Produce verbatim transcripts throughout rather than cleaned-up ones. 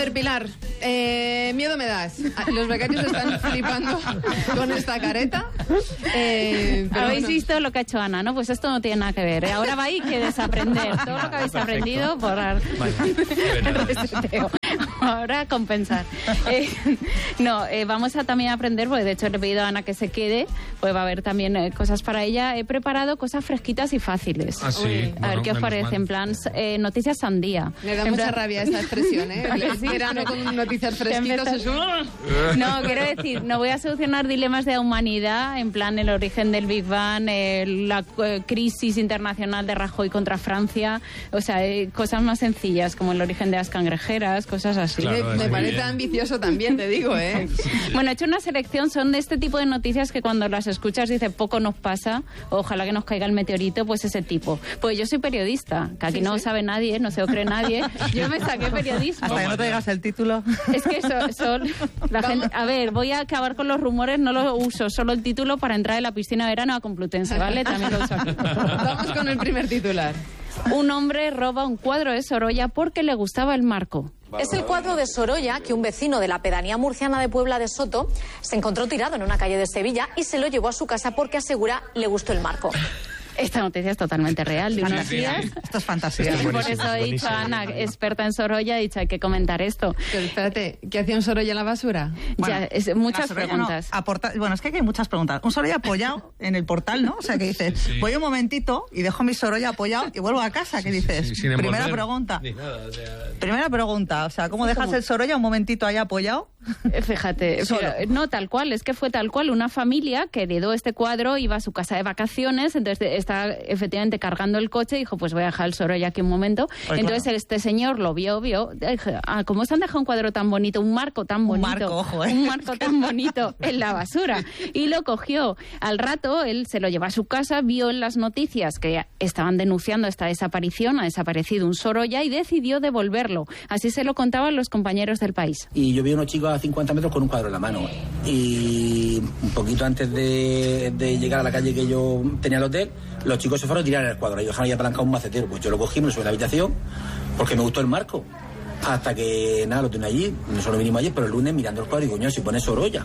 ver, Pilar, eh, miedo me das. Los becarios están flipando con esta careta. Eh, pero Habéis bueno. visto lo que ha hecho Ana, ¿no? Pues esto no tiene nada que ver, ¿eh? Ahora vais que desaprender todo lo que habéis Perfecto. aprendido por el reseteo. Ahora compensar. Eh, no, eh, vamos a también aprender, porque de hecho le he pedido a Ana que se quede, pues va a haber también eh, cosas para ella. He preparado cosas fresquitas y fáciles. Ah, sí. Uy, a Bueno, ver qué os menos parece, mal. en plan eh, noticias sandía. Me da En mucha plan- rabia esta expresión, ¿eh? El Sí. verano con noticias fresquitas es un... No, quiero decir, no voy a solucionar dilemas de la humanidad, en plan el origen del Big Bang, eh, la eh, crisis internacional de Rajoy contra Francia, o sea, eh, cosas más sencillas, como el origen de las cangrejeras, cosas así. Claro, me es me muy parece bien. ambicioso también, te digo, ¿eh? Bueno, he hecho una selección, son de este tipo de noticias que cuando las escuchas dices poco nos pasa, ojalá que nos caiga el meteorito, pues ese tipo. Pues yo soy periodista, que aquí Sí, no sí. sabe nadie, no se lo cree nadie, yo me saqué periodismo. Hasta que no te digas el título. Es que son, son la gente, a ver, voy a acabar con los rumores, no lo uso, solo el título para entrar en la piscina de verano a Complutense, ¿vale? También lo uso aquí. Vamos con el primer titular. Un hombre roba un cuadro de Sorolla porque le gustaba el marco. Es el cuadro de Sorolla que un vecino de la pedanía murciana de Puebla de Soto se encontró tirado en una calle de Sevilla y se lo llevó a su casa porque asegura le gustó el marco. Esta noticia es totalmente real, de unos días. Esto es fantasía. Esto es Por buenísimo, eso he dicho buenísimo. a Ana, experta en Sorolla, he dicho hay que comentar esto. Pero espérate, ¿qué hacía un Sorolla en la basura? Ya, es, muchas la Sorolla preguntas. no, aporta- bueno, es que aquí hay muchas preguntas. Un Sorolla apoyado en el portal, ¿no? O sea, que dices, Sí. voy un momentito y dejo mi Sorolla apoyado y vuelvo a casa. ¿Qué dices? Sí, sin Primera envolver pregunta. ni nada, o sea, Primera pregunta. O sea, ¿cómo dejas ¿Cómo? el Sorolla un momentito ahí apoyado? Eh, Fíjate, Solo. pero, no tal cual, es que fue tal cual, una familia que heredó este cuadro, iba a su casa de vacaciones, entonces está efectivamente cargando el coche y dijo, pues voy a dejar el Sorolla aquí un momento. Pues entonces claro. este señor lo vio, vio, dije, ah, ¿cómo se han dejado un cuadro tan bonito, un marco tan Un bonito? marco, ojo, ¿eh? Un marco tan bonito en la basura. Y lo cogió. Al rato, él se lo llevó a su casa, vio en las noticias que estaban denunciando esta desaparición, ha desaparecido un Sorolla y decidió devolverlo. Así se lo contaban los compañeros del País. Y yo vi a unos chicos a cincuenta metros con un cuadro en la mano. Y un poquito antes de, de llegar a la calle que yo tenía el hotel, los chicos se fueron a tirar el cuadro y dejaron ahí apalancado un macetero. Pues yo lo cogí, me lo subí a la habitación porque me gustó el marco. Hasta que, nada, lo tenía allí. Nosotros vinimos allí, pero el lunes mirando el cuadro y coño, si pone Sorolla.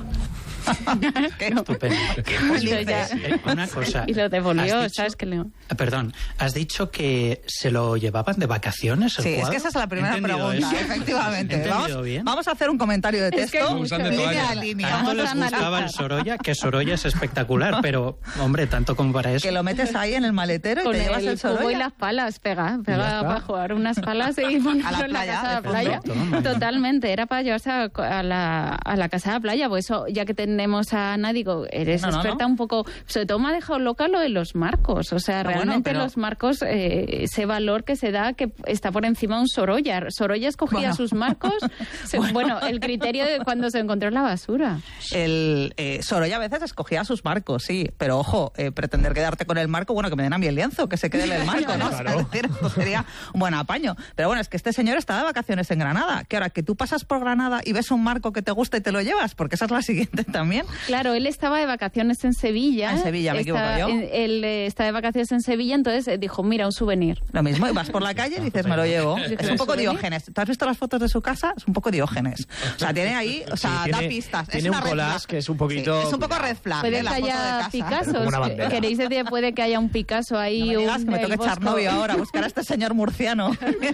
Estupendo. Entonces ya- Eh, Una cosa. Y lo devolvió, has dicho- ¿sabes qué? Le- Eh, Perdón, has dicho que se lo llevaban de vacaciones el Sí, es cuadro? que esa es la primera ¿He entendido pregunta, eso? efectivamente. ¿He entendido Vamos, bien? vamos a hacer un comentario de Es que texto. hay mucho. Usando línea toalla. a línea. Tanto Vamos les a analizar. gustaba el Sorolla, que Sorolla es espectacular, pero, hombre, tanto como para eso. Que lo metes ahí en el maletero y Con te llevas el el cubo y Sorolla. las palas, pega, ya pega está. para jugar unas palas y ponerlo A la en la playa, casa de de la fondo. playa. Toma. Totalmente, era para llevarse a, a la, a la casa de la playa. Pues eso, ya que tenemos a Ana, digo, eres No, no, experta no. un poco, sobre todo me ha dejado loca lo de los marcos. O sea, Pero bueno, realmente pero- los marcos, eh, ese valor que se da que está por encima de un Sorolla. Sorolla escogía Bueno. sus marcos, se- bueno. el criterio de cuando se encontró en la basura. El eh, Sorolla a veces escogía sus marcos, sí, pero ojo, eh, pretender quedarte con el marco, bueno, que me den a mí el lienzo, que se quede en el marco, ¿no? O sea, Claro. es decir, esto sería un buen apaño. Pero bueno, es que este señor está de vacaciones en Granada, que ahora que tú pasas por Granada y ves un marco que te gusta y te lo llevas, porque esa es la siguiente también. Claro, él estaba de vacaciones en Sevilla. En Sevilla, me Está- equivoco yo. en- Él eh, está de vacaciones en Sevilla, entonces eh, dijo, mira, un souvenir. Lo mismo, y vas por la calle y dices, me lo llevo. ¿Dices, Es un poco souvenir? Diógenes. ¿Tú has visto las fotos de su casa? Es un poco Diógenes. O sea, tiene ahí, o sea, Sí, da tiene- pistas. tiene es una un red collage flag. que es un poquito- Sí, es un poco red flag, Puede ¿eh? que La foto de haya casa. Picassos. Como una bandera. ¿Queréis decir, puede que haya un Picasso ahí? No me digas un, que me tengo el que echar Bosco? novio ahora, buscar a este señor murciano.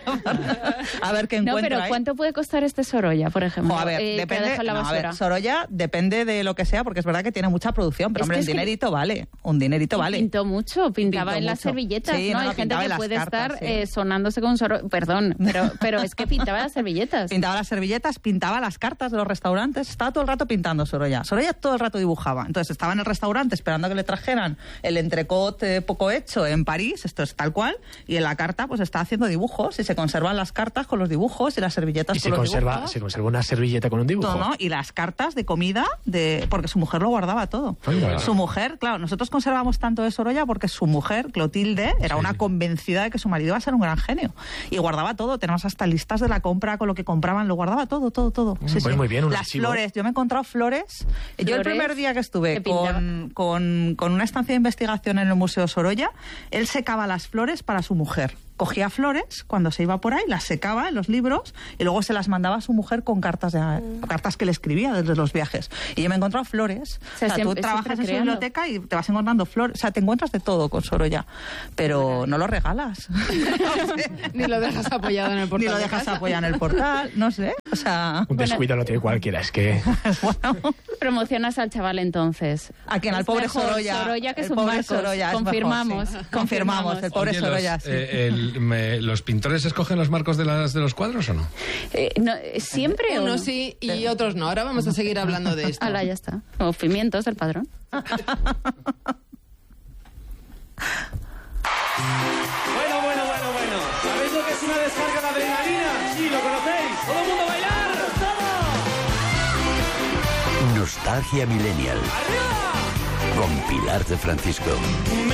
A ver qué No, encuentra pero ahí. ¿cuánto puede costar este Sorolla, por ejemplo? Jo, a ver, eh, que ha depende. dejado en la no, a basura? ver, Sorolla depende de lo que sea, porque es verdad que tiene mucha producción, pero Es hombre, que un es que- dinerito vale. Un dinerito vale. Pintó mucho, pintaba Pintó en las mucho. servilletas, Sí, ¿no? no, Hay no, gente pintaba que en las puede cartas, estar sí. eh, sonándose con Sorolla. Perdón, pero, pero es que pintaba las servilletas. Pintaba las servilletas, pintaba las cartas de los restaurantes, estaba todo el rato pintando Sorolla. Sorolla todo el rato dibujaba. Entonces estaba en el restaurante esperando a que le trajeran el entrecot eh, poco hecho en París, esto es tal cual, y en la carta pues está haciendo dibujos y se conservan las cartas con los dibujos y las servilletas Y con se los conserva, dibujos. se conserva una servilleta con un dibujo. No, no, y las cartas de comida, de porque su mujer lo guardaba todo. Anda. Su mujer, claro, nosotros conservamos tanto de Sorolla porque su mujer, Clotilde, era una convencida de que su marido iba a ser un gran genio. Y guardaba todo, tenemos hasta listas de la compra con lo que compraban, lo guardaba todo, todo, todo. pues muy bien, un Las archivo. flores, yo me he encontrado flores. Yo el ¿Flores? primer día que estuve ¿Qué pintaba? con, con, con una estancia de investigación en el Museo Sorolla, él secaba las flores para su mujer. cogía flores cuando se iba por ahí, las secaba en los libros y luego se las mandaba a su mujer con cartas de, mm. cartas que le escribía desde los viajes. Y yo me he encontrado flores. O sea, o sea siempre, tú trabajas en su biblioteca y te vas encontrando flores. O sea, te encuentras de todo con Sorolla, pero no lo regalas. Ni lo dejas apoyado en el portal. Ni lo dejas de apoyado en el portal, no sé. O sea, un descuido bueno, no tiene cualquiera, es que... bueno. Promocionas al chaval entonces. ¿A quién? Al pobre mejor Sorolla. Sorolla que el es un pobre Marcos. Sorolla Confirmamos. Es mejor, sí. Confirmamos, el pobre Oye, Sorolla, los, sí. eh, el, me, ¿Los pintores escogen los marcos de, las, de los cuadros o no? Eh, no ¿Siempre o Unos no? sí y otros no. Ahora vamos a seguir hablando de esto. Ala, ya está. O pimientos del padrón. Bueno, bueno, bueno, bueno. ¿Sabéis lo que es una descarga de adrenalina? Sí, lo conocéis. ¡Todo el mundo a bailar! ¡Todo! Nostalgia Millennial. ¡Arriba! Con Pilar de Francisco.